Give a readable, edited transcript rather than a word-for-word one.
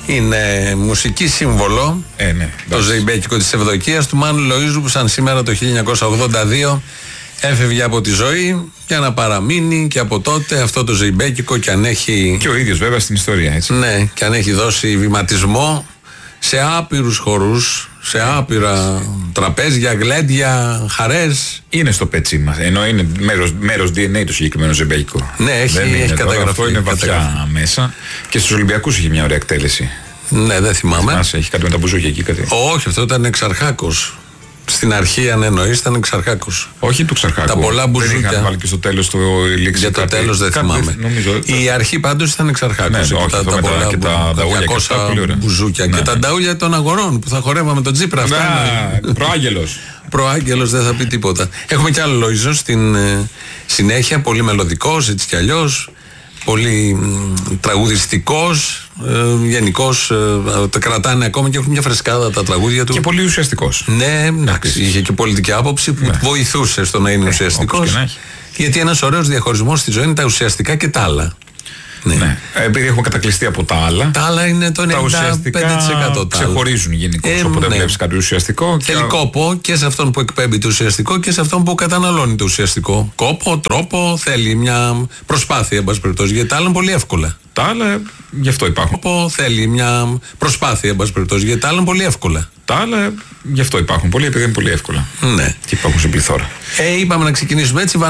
Είναι μουσική σύμβολο. Ναι, το ζεϊμπέκικο της Ευδοκίας του Μάνου Λοΐζου, που σαν σήμερα το 1982 έφευγε από τη ζωή για να παραμείνει και από τότε αυτό το ζεϊμπέκικο, και αν έχει. Και ο ίδιος βέβαια στην ιστορία, έτσι. Ναι, και αν έχει δώσει βηματισμό σε άπειρους χορούς, σε άπειρα τραπέζια, γλέντια, χαρές. Είναι στο πετσί μας, ενώ είναι μέρος DNA το συγκεκριμένο ζεϊμπέκικο. Ναι, έχει καταγραφεί. Αυτό είναι βαθιά μέσα. Και στους Ολυμπιακούς είχε μια ωραία εκτέλεση. Ναι, δεν θυμάμαι. Έχει κάτι με τα μπουζούκια εκεί, κάτι. Όχι, αυτό ήταν εξαρχάκος. Στην αρχή, αν εννοείς, ήταν εξαρχάκος. Όχι του Ξαρχάκου. Τα πολλά μπουζούκια. Δεν είχαν βάλει και στο τέλος το λήξη. Για το τέλος δεν θυμάμαι. Η αρχή πάντως ήταν εξαρχάκος. Ναι, τα πολλά και τα νταούλια 200 μπουζούκια. Και τα νταούλια των αγορών που θα χορεύαμε τον Τσίπρα. Αυτά. Προάγγελος. Προάγγελος, δεν θα πει τίποτα. Έχουμε κι άλλο Λοΐζο στην συνέχεια. Πολύ μελωδικός, έτσι κι αλλιώς. Πολύ τραγουδιστικός. Γενικώς τα κρατάνε ακόμα και έχουν μια φρεσκάδα τα τραγούδια του. Και πολύ ουσιαστικός. Ναι, εντάξει, είχε και πολιτική άποψη που βοηθούσε στο να είναι ουσιαστικός. Γιατί ένας ωραίος διαχωρισμός στη ζωή είναι τα ουσιαστικά και τα άλλα. Ναι. Επειδή έχουμε κατακλειστεί από τα άλλα. Τα άλλα είναι το 95%. Ξεχωρίζουν γενικώς. Οπότε βλέπεις κάτι ουσιαστικό. Θέλει κόπο και σε αυτόν που εκπέμπει το ουσιαστικό και σε αυτόν που καταναλώνει το ουσιαστικό. Κόπο, τρόπο, θέλει μια προσπάθεια, εν πάση περιπτώσει. Γιατί τα άλλα είναι πολύ εύκολα. Τα άλλα γι' αυτό υπάρχουν. Κόπο θέλει μια προσπάθεια, εν πάση περιπτώσει. Γιατί τα άλλα είναι πολύ εύκολα. Τα άλλα γι' αυτό υπάρχουν πολύ, επειδή είναι πολύ εύκολα. Ναι. Και υπάρχουν σε πληθώρα. Είπαμε να ξεκινήσουμε έτσι.